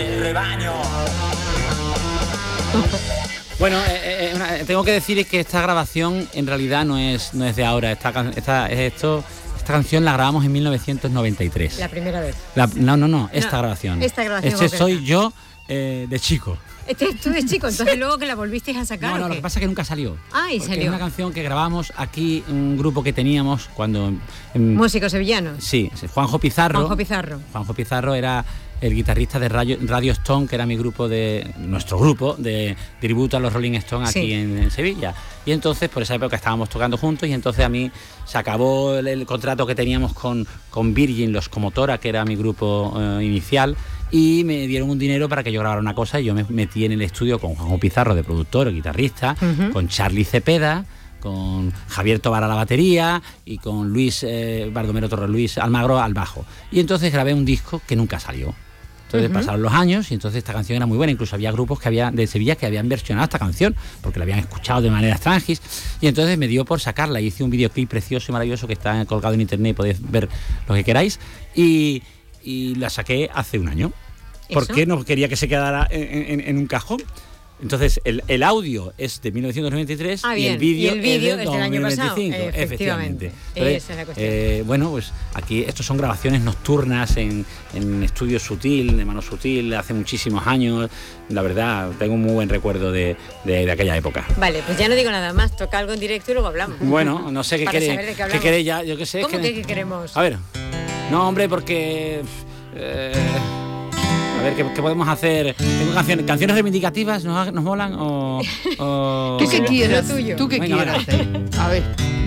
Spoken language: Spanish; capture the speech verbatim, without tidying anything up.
del rebaño. Bueno, eh, eh, una, tengo que decir que esta grabación en realidad no es, no es de ahora. Esta, esta, esto, esta canción la grabamos en mil novecientos noventa y tres. La primera vez. La, no, no, no, esta no, grabación. Esta grabación. Este soy yo eh, de chico. Este es tú de chico, entonces luego que la volvisteis a sacar. No, no, ¿o qué? lo que pasa es que nunca salió. Ah, y porque salió. Es una canción que grabamos aquí, un grupo que teníamos cuando... En, Músicos sevillanos. Sí, Juanjo Pizarro. Juanjo Pizarro. Juanjo Pizarro era el guitarrista de Radio, Radio Stone, que era mi grupo de... Nuestro grupo de tributo a los Rolling Stones aquí sí. en, en Sevilla. Y entonces, por esa época estábamos tocando juntos y entonces a mí se acabó el, el contrato que teníamos con, con Virgin, Los Comotora, que era mi grupo eh, inicial, y me dieron un dinero para que yo grabara una cosa y yo me metí en el estudio con Juanjo Pizarro de productor, guitarrista, uh-huh. con Charlie Cepeda, con Javier Tobar a la batería y con Luis eh, Bardomero Torres Luis Almagro al bajo. Y entonces grabé un disco que nunca salió. Entonces uh-huh. pasaron los años y entonces esta canción era muy buena. Incluso había grupos que había, de Sevilla que habían versionado esta canción porque la habían escuchado de manera extranjis. Y entonces me dio por sacarla. Hice un videoclip precioso y maravilloso que está colgado en internet, podéis ver lo que queráis. Y, y la saqué hace un año. Porque no quería que se quedara en, en, en un cajón. Entonces, el, el audio es de mil novecientos noventa y tres ah, y el vídeo es, es del año pasado. Efectivamente. efectivamente. Entonces, esa es la cuestión. Eh, bueno, pues aquí estos son grabaciones nocturnas en, en Estudio Sutil, de Mano Sutil, hace muchísimos años. La verdad, tengo un muy buen recuerdo de, de, de aquella época. Vale, pues ya no digo nada más, toca algo en directo y luego hablamos. Bueno, no sé qué queréis. ¿Qué queréis ya? Yo qué sé. ¿Cómo que, que, que queremos? A ver, no, hombre, porque... Eh, A ver, ¿qué, qué podemos hacer? ¿Tengo canciones, canciones reivindicativas? ¿Nos, nos molan? O, o... ¿Tú qué quieres? Lo tuyo. ¿Tú qué Venga, quieres? A ver.